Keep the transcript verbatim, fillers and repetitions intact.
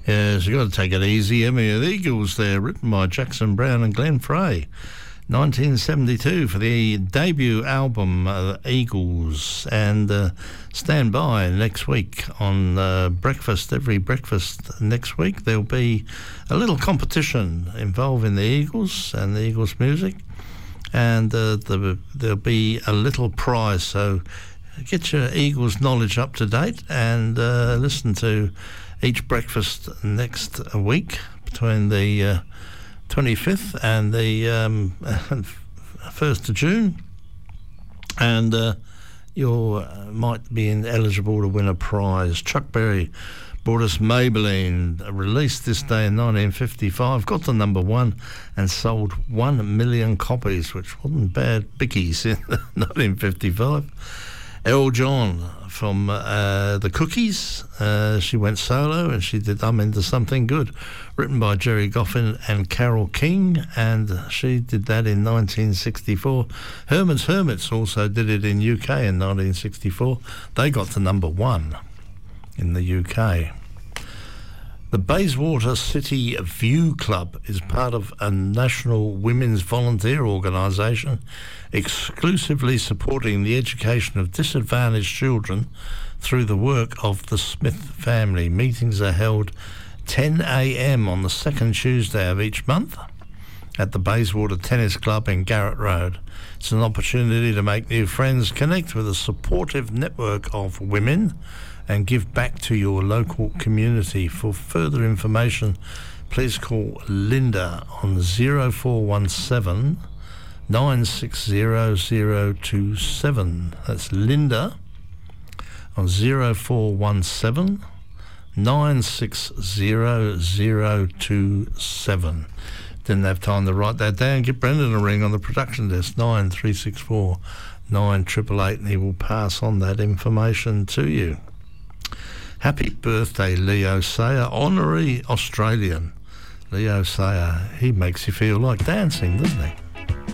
Yes, you've got to take it easy, haven't you? The Eagles there, written by Jackson Browne and Glenn Frey. nineteen seventy-two for the debut album, uh, Eagles. And uh, stand by next week on uh, Breakfast, every breakfast next week. There'll be a little competition involving the Eagles and the Eagles music. And uh, the, there'll be a little prize. So get your Eagles knowledge up to date and uh, listen to each breakfast next week between the uh, twenty-fifth and the um, first of June, and uh, you uh, might be eligible to win a prize. Chuck Berry brought us Maybelline, released this day in nineteen fifty-five, got to number one and sold one million copies, which wasn't bad bickies in nineteen fifty-five. Elle John from uh, the Cookies, uh, she went solo and she did I'm Into Something Good, written by Jerry Goffin and Carole King, and she did that in nineteen sixty-four. Herman's Hermits also did it in U K in nineteen sixty-four. They got to number one in the U K. The Bayswater City View Club is part of a national women's volunteer organisation exclusively supporting the education of disadvantaged children through the work of the Smith family. Meetings are held ten a.m. on the second Tuesday of each month at the Bayswater Tennis Club in Garrett Road. It's an opportunity to make new friends, connect with a supportive network of women, and give back to your local community. For further information, please call Linda on zero four one seven, nine six zero, zero two seven. That's Linda on zero four one seven, nine six zero, zero two seven. Didn't have time to write that down. Give Brendan a ring on the production desk, nine three six four, nine eight eight eight, and he will pass on that information to you. Happy birthday, Leo Sayer, honorary Australian. Leo Sayer, he makes you feel like dancing, doesn't he?